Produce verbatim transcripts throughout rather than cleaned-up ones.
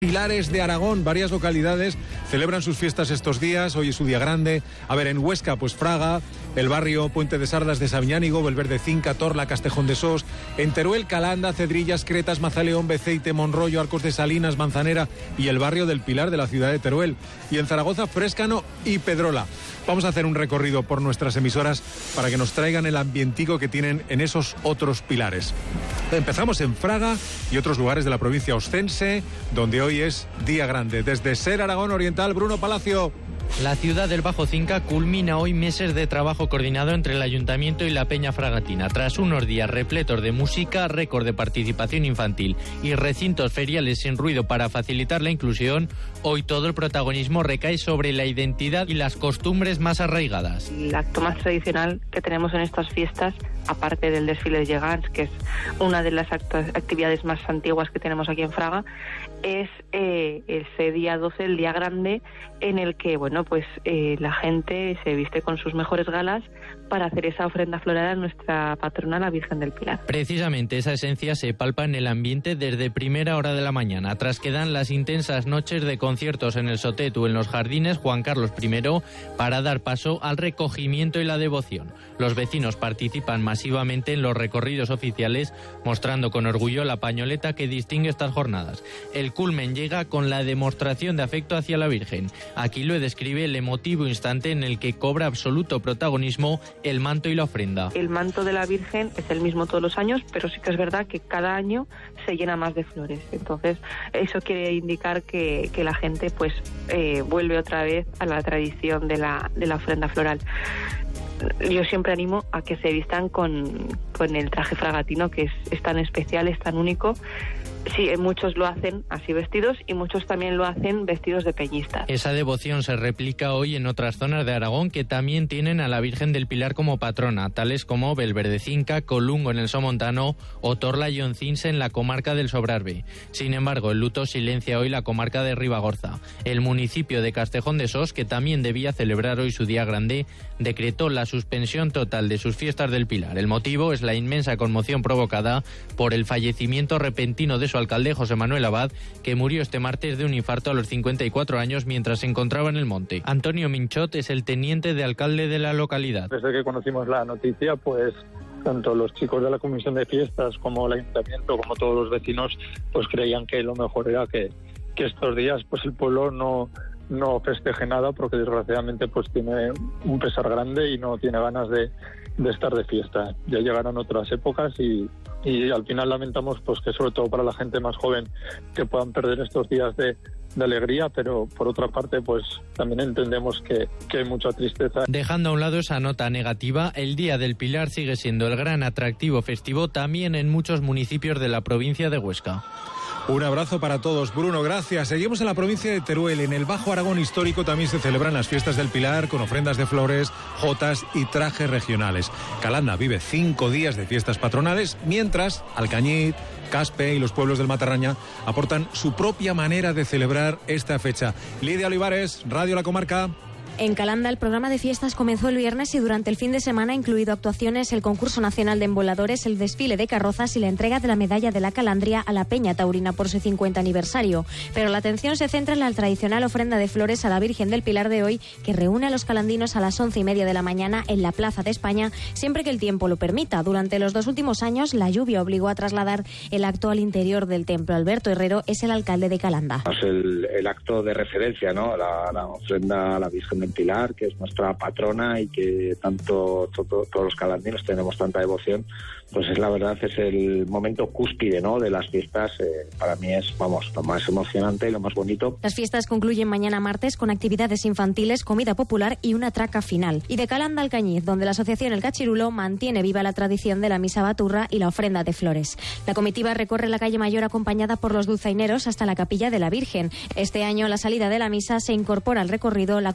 pilares de Aragón. Varias localidades celebran sus fiestas estos días. Hoy es su día grande. A ver, en Huesca, pues Fraga, el barrio Puente de Sardas de Sabiñánigo, Valverde Cinca, Torla, Castejón de Sos. En Teruel, Calanda, Cedrillas, Cretas, Mazaleón, Beceite, Monroyo, Arcos de Salinas, Manzanera y el barrio del Pilar de la ciudad de Teruel. Y en Zaragoza, Frescano y Pedrola. Vamos a hacer un recorrido por nuestras emisoras para que nos traigan el ambientico que tienen en esos otros pilares. Empezamos en Fraga y otros lugares de la provincia oscense, donde hoy es día grande. Desde Ser Aragón Oriental, Bruno Palacio. La ciudad del Bajo Cinca culmina hoy meses de trabajo coordinado entre el Ayuntamiento y la Peña Fragatina. Tras unos días repletos de música, récord de participación infantil y recintos feriales sin ruido para facilitar la inclusión, hoy todo el protagonismo recae sobre la identidad y las costumbres más arraigadas. El acto más tradicional que tenemos en estas fiestas, aparte del desfile de Gegants, que es una de las actividades más antiguas que tenemos aquí en Fraga, es eh, ese día doce, el día grande, en el que, bueno, pues eh, la gente se viste con sus mejores galas para hacer esa ofrenda floral a nuestra patrona, la Virgen del Pilar. Precisamente esa esencia se palpa en el ambiente desde primera hora de la mañana, tras que dan las intensas noches de conciertos en el Sotet o en los Jardines Juan Carlos primero, para dar paso al recogimiento y la devoción. Los vecinos participan masivamente en los recorridos oficiales, mostrando con orgullo la pañoleta que distingue estas jornadas. El culmen llega con la demostración de afecto hacia la Virgen. Aquí lo describe el emotivo instante en el que cobra absoluto protagonismo el manto y la ofrenda. El manto de la Virgen es el mismo todos los años, pero sí que es verdad que cada año se llena más de flores. Entonces, eso quiere indicar que, que la gente pues eh, vuelve otra vez a la tradición de la, de la ofrenda floral. Yo siempre animo a que se vistan con, con el traje fragatino, que es, es tan especial, es tan único. Sí, muchos lo hacen así vestidos y muchos también lo hacen vestidos de peñistas. Esa devoción se replica hoy en otras zonas de Aragón que también tienen a la Virgen del Pilar como patrona, tales como Belverdecinca, Colungo en el Somontano o Torla y Oncinse en la comarca del Sobrarbe. Sin embargo, el luto silencia hoy la comarca de Ribagorza. El municipio de Castejón de Sos, que también debía celebrar hoy su día grande, decretó la suspensión total de sus fiestas del Pilar. El motivo es la inmensa conmoción provocada por el fallecimiento repentino de su alcalde José Manuel Abad, que murió este martes de un infarto a los cincuenta y cuatro años mientras se encontraba en el monte. Antonio Minchot es el teniente de alcalde de la localidad. Desde que conocimos la noticia, pues tanto los chicos de la comisión de fiestas como el ayuntamiento, como todos los vecinos, pues creían que lo mejor era que, que estos días pues el pueblo no no festeje nada, porque desgraciadamente pues tiene un pesar grande y no tiene ganas de, de estar de fiesta. Ya llegarán otras épocas y, y al final lamentamos pues que sobre todo para la gente más joven que puedan perder estos días de, de alegría, pero por otra parte pues también entendemos que, que hay mucha tristeza. Dejando a un lado esa nota negativa, el Día del Pilar sigue siendo el gran atractivo festivo también en muchos municipios de la provincia de Huesca. Un abrazo para todos, Bruno, gracias. Seguimos en la provincia de Teruel. En el Bajo Aragón histórico también se celebran las fiestas del Pilar con ofrendas de flores, jotas y trajes regionales. Calanda vive cinco días de fiestas patronales, mientras Alcañiz, Caspe y los pueblos del Matarraña aportan su propia manera de celebrar esta fecha. Lidia Olivares, Radio La Comarca. En Calanda el programa de fiestas comenzó el viernes y durante el fin de semana ha incluido actuaciones, el concurso nacional de emboladores, el desfile de carrozas y la entrega de la medalla de la Calandria a la Peña Taurina por su cincuenta aniversario. Pero la atención se centra en la tradicional ofrenda de flores a la Virgen del Pilar de hoy, que reúne a los calandinos a las once y media de la mañana en la Plaza de España, siempre que el tiempo lo permita. Durante los dos últimos años la lluvia obligó a trasladar el acto al interior del templo. Alberto Herrero es el alcalde de Calanda. Es el, el acto de referencia, ¿no? La, la ofrenda a la Virgen del Pilar, que es nuestra patrona y que tanto todo, todos los calandinos tenemos tanta devoción, pues es la verdad, es el momento cúspide, ¿no?, de las fiestas. Eh, para mí es, vamos, lo más emocionante y lo más bonito. Las fiestas concluyen mañana martes con actividades infantiles, comida popular y una traca final. Y de Calanda a Alcañiz, donde la asociación El Cachirulo mantiene viva la tradición de la misa baturra y la ofrenda de flores. La comitiva recorre la calle Mayor acompañada por los dulzaineros hasta la capilla de la Virgen. Este año, a la salida de la misa, se incorpora al recorrido la comunidad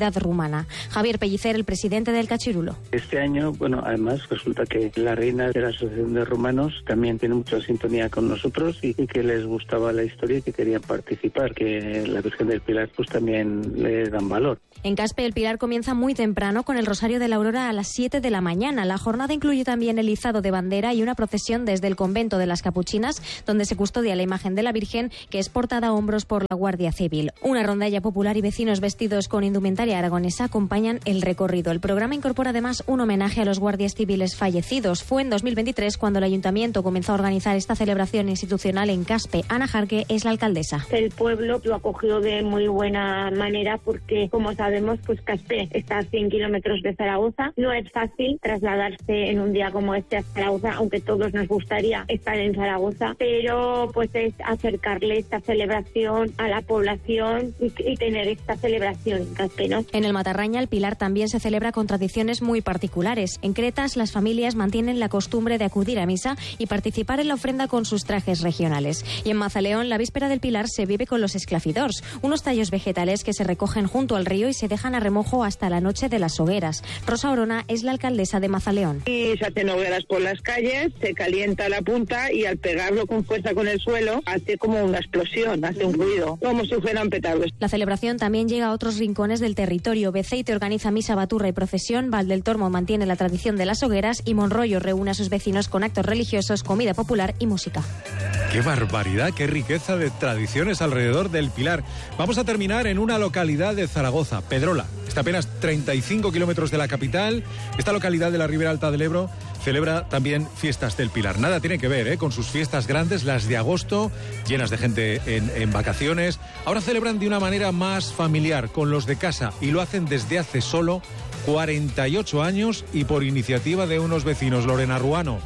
comunidad rumana. Javier Pellicer, el presidente del Cachirulo. Este año, bueno, además resulta que la reina de la Asociación de Rumanos también tiene mucha sintonía con nosotros y, y que les gustaba la historia y que querían participar, que la Virgen del Pilar pues también le dan valor. En Caspe, el Pilar comienza muy temprano con el Rosario de la Aurora a las siete de la mañana. La jornada incluye también el izado de bandera y una procesión desde el convento de las Capuchinas, donde se custodia la imagen de la Virgen, que es portada a hombros por la Guardia Civil. Una rondalla popular y vecinos vestidos con indumentaria aragonesa acompañan el recorrido. El programa incorpora además un homenaje a los guardias civiles fallecidos. Fue en dos mil veintitrés cuando el Ayuntamiento comenzó a organizar esta celebración institucional en Caspe. Ana Jarque es la alcaldesa. El pueblo lo acogió de muy buena manera porque, como sabemos, pues Caspe está a cien kilómetros de Zaragoza. No es fácil trasladarse en un día como este a Zaragoza, aunque todos nos gustaría estar en Zaragoza, pero pues es acercarle esta celebración a la población y, y tener esta celebración en Caspe, ¿no? En el Matarraña, el Pilar también se celebra con tradiciones muy particulares. En Cretas, las familias mantienen la costumbre de acudir a misa y participar en la ofrenda con sus trajes regionales. Y en Mazaleón, la víspera del Pilar se vive con los esclafidors, unos tallos vegetales que se recogen junto al río y se dejan a remojo hasta la noche de las hogueras. Rosa Orona es la alcaldesa de Mazaleón. Y se hacen hogueras por las calles, se calienta la punta y al pegarlo con fuerza con el suelo hace como una explosión, hace un ruido, como si fueran petardos. La celebración también llega a otros rincones del territorio. Beceite organiza misa, baturra y procesión, Val del Tormo mantiene la tradición de las hogueras y Monroyo reúne a sus vecinos con actos religiosos, comida popular y música. ¡Qué barbaridad, qué riqueza de tradiciones alrededor del Pilar! Vamos a terminar en una localidad de Zaragoza, Pedrola. Está a apenas treinta y cinco kilómetros de la capital. Esta localidad de la Ribera Alta del Ebro celebra también fiestas del Pilar. Nada tiene que ver ¿eh? con sus fiestas grandes, las de agosto, llenas de gente en, en vacaciones. Ahora celebran de una manera más familiar, con los de casa, y lo hacen desde hace solo cuarenta y ocho años y por iniciativa de unos vecinos. Lorena Ruano.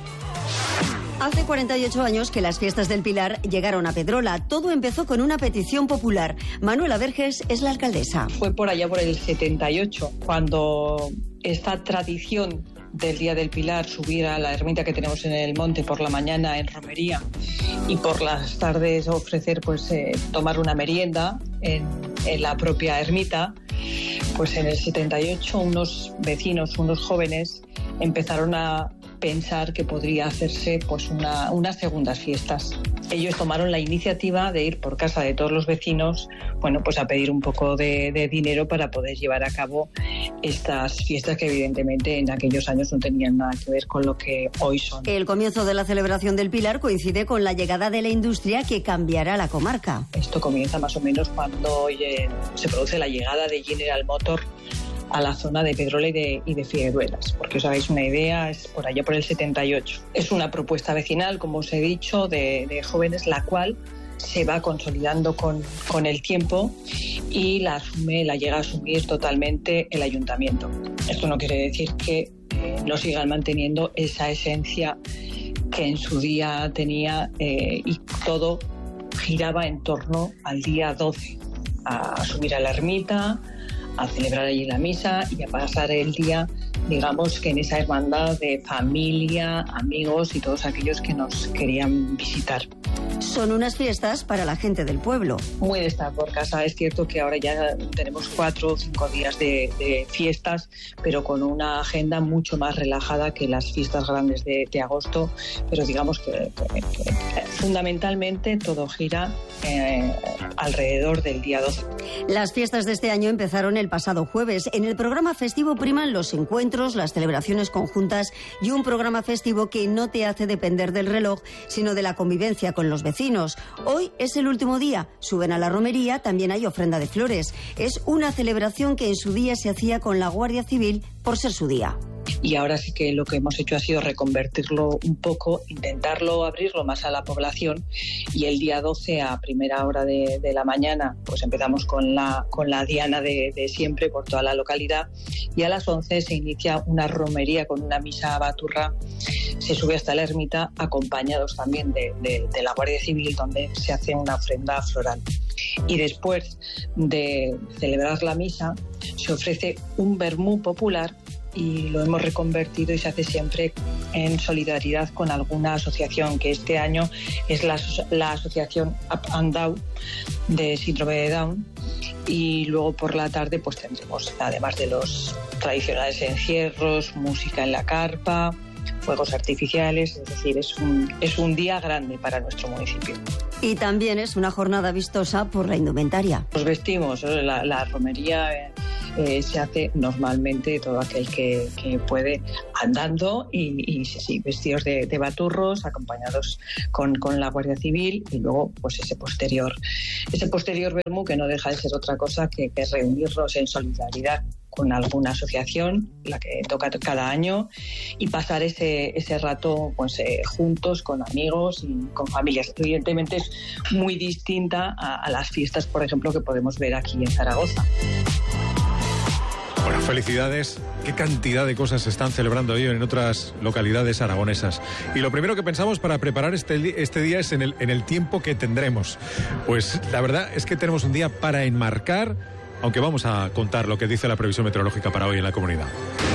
Hace cuarenta y ocho años que las fiestas del Pilar llegaron a Pedrola. Todo empezó con una petición popular. Manuela Verges es la alcaldesa. Fue por allá por el setenta y ocho, cuando esta tradición del Día del Pilar, subir a la ermita que tenemos en el monte por la mañana en romería y por las tardes ofrecer, pues, eh, tomar una merienda en, en la propia ermita, pues en el setenta y ocho unos vecinos, unos jóvenes, empezaron a pensar que podría hacerse pues una, unas segundas fiestas. Ellos tomaron la iniciativa de ir por casa de todos los vecinos, bueno, pues a pedir un poco de, de dinero para poder llevar a cabo estas fiestas que evidentemente en aquellos años no tenían nada que ver con lo que hoy son. El comienzo de la celebración del Pilar coincide con la llegada de la industria que cambiará la comarca. Esto comienza más o menos cuando oye, se produce la llegada de General Motors a la zona de Pedrola y de, y de Figueruelas. Porque os hagáis una idea, es por allá por el setenta y ocho. Es una propuesta vecinal, como os he dicho, de, de jóvenes, la cual se va consolidando con, con el tiempo y la asume, la llega a asumir totalmente el ayuntamiento. Esto no quiere decir que eh, no sigan manteniendo esa esencia que en su día tenía eh, y todo giraba en torno al día doce, a subir a la ermita, a celebrar allí la misa y a pasar el día, digamos, que en esa hermandad de familia, amigos y todos aquellos que nos querían visitar. Son unas fiestas para la gente del pueblo. Muy de estar por casa. Es cierto que ahora ya tenemos cuatro o cinco días de, de fiestas, pero con una agenda mucho más relajada que las fiestas grandes de, de agosto. Pero digamos que, que, que fundamentalmente todo gira eh, alrededor del día doce. Las fiestas de este año empezaron el pasado jueves. En el programa festivo priman los encuentros, las celebraciones conjuntas y un programa festivo que no te hace depender del reloj, sino de la convivencia con los vecinos. Hoy es el último día. Suben a la romería, también hay ofrenda de flores. Es una celebración que en su día se hacía con la Guardia Civil por ser su día. Y ahora sí que lo que hemos hecho ha sido reconvertirlo un poco, intentarlo abrirlo más a la población, y el día doce a primera hora de, de la mañana pues empezamos con la, con la diana de, de siempre por toda la localidad, y a las once se inicia una romería con una misa baturra, se sube hasta la ermita acompañados también de, de, de la Guardia Civil, donde se hace una ofrenda floral. Y después de celebrar la misa se ofrece un vermú popular, y lo hemos reconvertido y se hace siempre en solidaridad con alguna asociación, que este año es la, la asociación Up and Down de síndrome de Down, y luego por la tarde pues tendremos, además de los tradicionales encierros, música en la carpa, fuegos artificiales, es decir, es un, es un día grande para nuestro municipio. Y también es una jornada vistosa por la indumentaria. Nos vestimos, la, la romería eh, eh, se hace normalmente todo aquel que, que puede andando y, y sí, vestidos de, de baturros, acompañados con, con la Guardia Civil, y luego pues ese posterior, ese posterior vermú que no deja de ser otra cosa que, que reunirnos en solidaridad con alguna asociación, la que toca cada año, y pasar ese, ese rato pues eh, juntos, con amigos y con familias. Evidentemente es muy distinta a, a las fiestas, por ejemplo, que podemos ver aquí en Zaragoza. Bueno, felicidades. Qué cantidad de cosas se están celebrando hoy en otras localidades aragonesas. Y lo primero que pensamos para preparar este, este día es en el, en el tiempo que tendremos. Pues la verdad es que tenemos un día para enmarcar, aunque vamos a contar lo que dice la previsión meteorológica para hoy en la comunidad.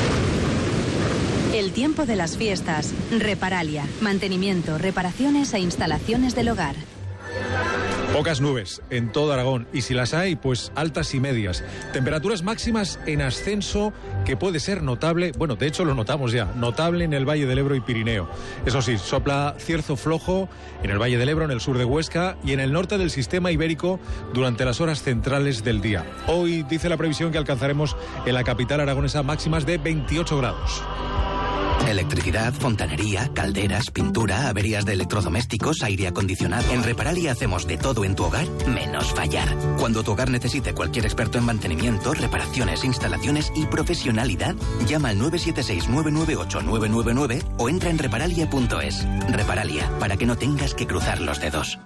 El tiempo de las fiestas. Reparalia. Mantenimiento, reparaciones e instalaciones del hogar. Pocas nubes en todo Aragón, y si las hay, pues altas y medias. Temperaturas máximas en ascenso que puede ser notable, bueno, de hecho lo notamos ya, notable en el Valle del Ebro y Pirineo. Eso sí, sopla cierzo flojo en el Valle del Ebro, en el sur de Huesca y en el norte del sistema ibérico durante las horas centrales del día. Hoy dice la previsión que alcanzaremos en la capital aragonesa máximas de veintiocho grados. Electricidad, fontanería, calderas, pintura, averías de electrodomésticos, aire acondicionado. En Reparalia hacemos de todo en tu hogar, menos fallar. Cuando tu hogar necesite cualquier experto en mantenimiento, reparaciones, instalaciones y profesionalidad, llama al nueve siete seis, nueve nueve ocho, nueve nueve nueve o entra en reparalia punto es. Reparalia, para que no tengas que cruzar los dedos.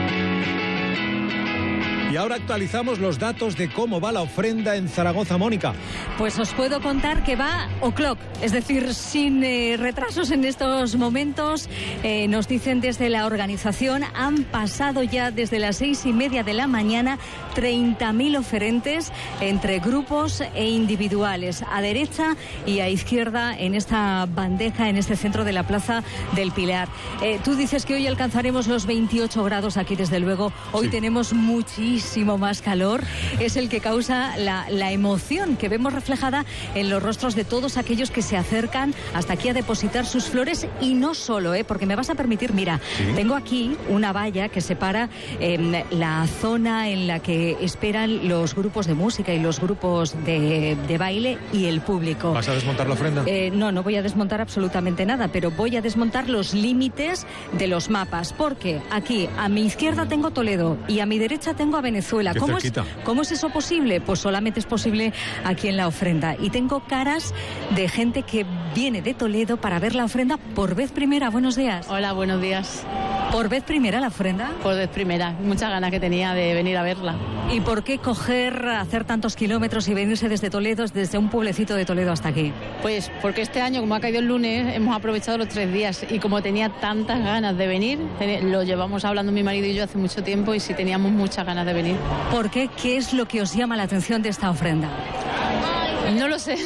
Y ahora actualizamos los datos de cómo va la ofrenda en Zaragoza, Mónica. Pues os puedo contar que va o'clock, es decir, sin eh, retrasos en estos momentos. Eh, nos dicen desde la organización, han pasado ya desde las seis y media de la mañana treinta mil oferentes entre grupos e individuales, a derecha y a izquierda en esta bandeja, en este centro de la Plaza del Pilar. Eh, tú dices que hoy alcanzaremos los veintiocho grados aquí, desde luego. Hoy sí. Tenemos muchísimo más calor, es el que causa la, la emoción que vemos reflejada en los rostros de todos aquellos que se acercan hasta aquí a depositar sus flores, y no solo, ¿eh? Porque me vas a permitir, mira, ¿sí? Tengo aquí una valla que separa eh, la zona en la que esperan los grupos de música y los grupos de, de baile y el público. ¿Vas a desmontar la ofrenda? Eh, no, no voy a desmontar absolutamente nada, pero voy a desmontar los límites de los mapas, porque aquí a mi izquierda tengo Toledo y a mi derecha tengo a Venezuela. ¿Cómo es, ¿Cómo es eso posible? Pues solamente es posible aquí en la ofrenda. Y tengo caras de gente que viene de Toledo para ver la ofrenda por vez primera. Buenos días. Hola, buenos días. ¿Por vez primera la ofrenda? Por vez primera. Muchas ganas que tenía de venir a verla. ¿Y por qué coger, hacer tantos kilómetros y venirse desde Toledo, desde un pueblecito de Toledo hasta aquí? Pues porque este año, como ha caído el lunes, hemos aprovechado los tres días. Y como tenía tantas ganas de venir, lo llevamos hablando mi marido y yo hace mucho tiempo, y sí teníamos muchas ganas de venir. ¿Por qué? ¿Qué es lo que os llama la atención de esta ofrenda? No lo sé.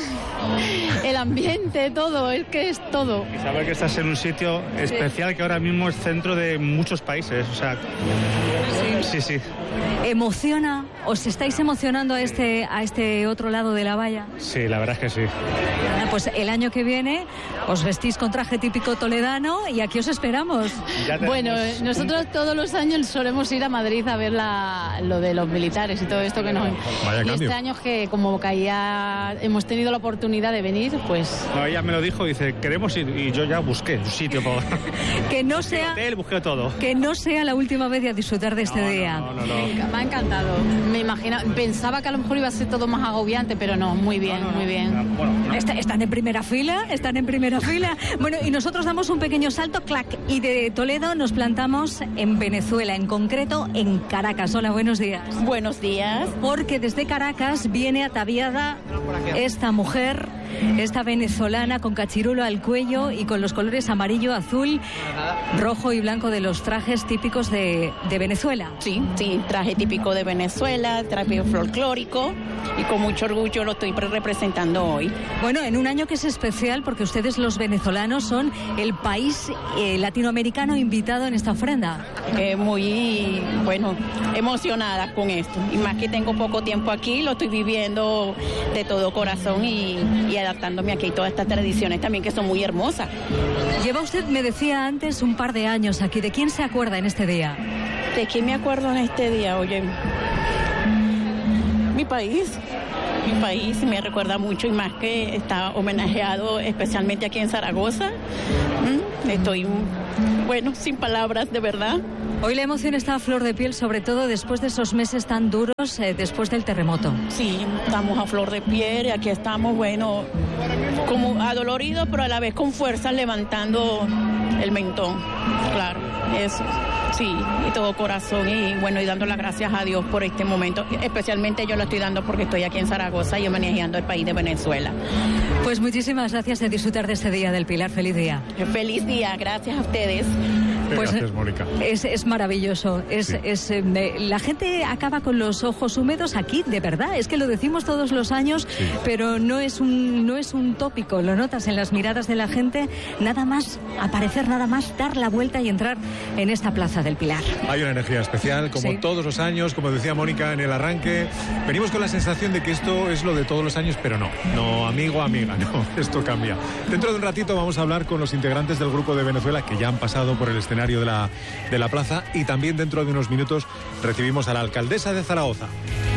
El ambiente, todo, es que es todo. Y saber que estás en un sitio especial, sí, que ahora mismo es centro de muchos países, o sea, sí, sí. sí. ¿Emociona? ¿Os estáis emocionando a este, a este otro lado de la valla? Sí, la verdad es que sí. Bueno, pues el año que viene os vestís con traje típico toledano y aquí os esperamos. Bueno, nosotros todos los años solemos ir a Madrid a ver la, lo de los militares y todo esto que nos... Vaya y cambio. Este año que como caía, hemos tenido la oportunidad de venir, pues... No, ella me lo dijo, dice, queremos ir, y yo ya busqué un sitio para... Que no sea... Hotel, busqué todo. Que no sea la última vez de disfrutar de este no, día. No, no, no, no. Me ha encantado. Me imagino, pensaba que a lo mejor iba a ser todo más agobiante, pero no, muy bien, no, no, muy bien. No, bueno, no. Está, están en primera fila, están en primera fila. Bueno, y nosotros damos un pequeño salto, clac, y de Toledo nos plantamos en Venezuela, en concreto en Caracas. Hola, buenos días. Buenos días. Porque desde Caracas viene ataviada esta mujer esta venezolana con cachirulo al cuello y con los colores amarillo, azul, rojo y blanco de los trajes típicos de, de Venezuela. Sí, sí, traje típico de Venezuela, traje folclórico y con mucho orgullo lo estoy representando hoy. Bueno, en un año que es especial porque ustedes los venezolanos son el país eh, latinoamericano invitado en esta ofrenda. Eh, muy, bueno, emocionada con esto y más que tengo poco tiempo aquí, lo estoy viviendo de todo corazón y, y adaptándome aquí a todas estas tradiciones también que son muy hermosas. Lleva usted, me decía antes, un par de años aquí. ¿De quién se acuerda en este día? ¿De quién me acuerdo en este día? Oye, mi país, mi país me recuerda mucho y más que está homenajeado especialmente aquí en Zaragoza. ¿Mm? Estoy, bueno, sin palabras, de verdad. Hoy la emoción está a flor de piel, sobre todo después de esos meses tan duros, eh, después del terremoto. Sí, estamos a flor de piel y aquí estamos, bueno, como adoloridos, pero a la vez con fuerza levantando el mentón, claro, eso. Sí, y todo corazón y bueno, y dando las gracias a Dios por este momento. Especialmente yo lo estoy dando porque estoy aquí en Zaragoza y homenajeando el país de Venezuela. Pues muchísimas gracias de disfrutar de este Día del Pilar. Feliz día. Feliz día, gracias a ustedes. Pues gracias, Mónica. Es, es maravilloso. Es, sí. es, eh, la gente acaba con los ojos húmedos aquí, de verdad. Es que lo decimos todos los años, sí. pero no es un no es un tópico. Lo notas en las miradas de la gente. Nada más aparecer, nada más dar la vuelta y entrar en esta plaza del Pilar. Hay una energía especial, como sí. todos los años, como decía Mónica en el arranque. Venimos con la sensación de que esto es lo de todos los años, pero no. No, amigo, amiga, no. Esto cambia. Dentro de un ratito vamos a hablar con los integrantes del Grupo de Venezuela que ya han pasado por el escenario de la, de la plaza y también dentro de unos minutos recibimos a la alcaldesa de Zaragoza.